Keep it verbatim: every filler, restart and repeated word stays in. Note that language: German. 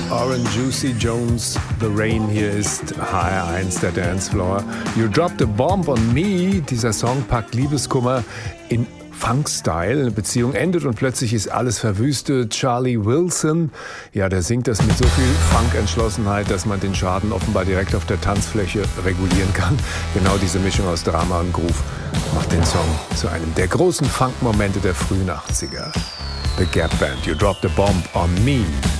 Orange Juicy Jones, The Rain, hier ist H R eins, der Dancefloor. You Dropped a Bomb on Me, dieser Song packt Liebeskummer in Funk-Style. Eine Beziehung endet und plötzlich ist alles verwüstet. Charlie Wilson, ja, der singt das mit so viel Funk-Entschlossenheit, dass man den Schaden offenbar direkt auf der Tanzfläche regulieren kann. Genau diese Mischung aus Drama und Groove macht den Song zu einem der großen Funk-Momente der frühen achtziger. The Gap Band, You Dropped a Bomb on Me.